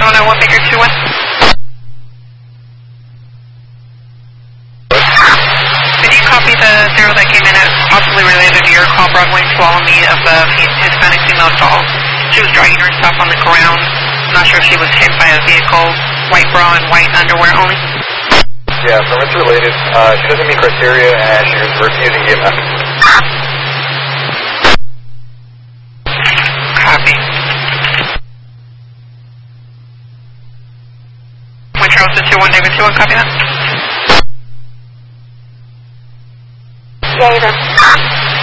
Toronto, 1 Baker 21. Did you copy the 0 that came in as possibly related to your call, Broadway swallow me of the Hispanic female doll? She was dragging her stuff on the ground. I'm not sure if she was hit by a vehicle, white bra and white underwear only. Yeah, from it's related. She doesn't meet criteria and she was refusing EMS. Copy. When Charleston 21, David 21, copy that? Yeah, you're done.